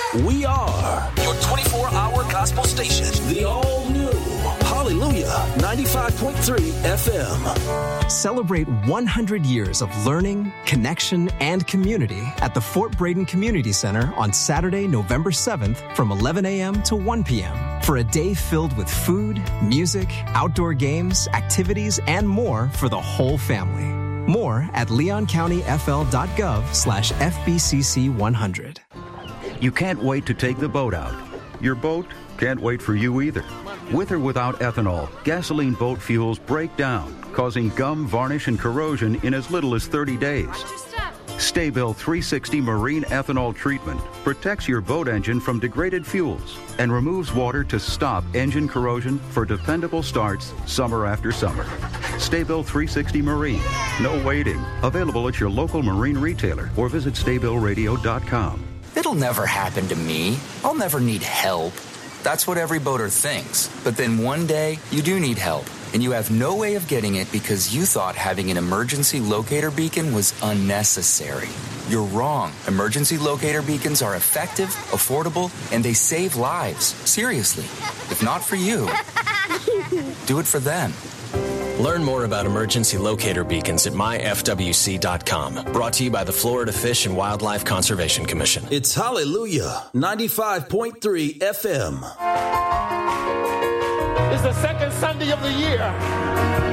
We are your 24-hour gospel station. The all-new Hallelujah 95.3 FM. Celebrate 100 years of learning, connection, and community at the Fort Braden Community Center on Saturday, November 7th from 11 a.m. to 1 p.m. for a day filled with food, music, outdoor games, activities, and more for the whole family. More at leoncountyfl.gov/FBCC100. You can't wait to take the boat out. Your boat can't wait for you either. With or without ethanol, gasoline boat fuels break down, causing gum, varnish, and corrosion in as little as 30 days. Sta-Bil 360 Marine Ethanol Treatment protects your boat engine from degraded fuels and removes water to stop engine corrosion for dependable starts summer after summer. Sta-Bil 360 Marine. No waiting. Available at your local marine retailer or visit StaBilRadio.com. It'll never happen to me. I'll never need help. That's what every boater thinks. But then one day, you do need help, and you have no way of getting it because you thought having an emergency locator beacon was unnecessary. You're wrong. Emergency locator beacons are effective, affordable, and they save lives. Seriously. If not for you, do it for them. Learn more about emergency locator beacons at myfwc.com. Brought to you by the Florida Fish and Wildlife Conservation Commission. It's Hallelujah 95.3 FM. It's the second Sunday of the year.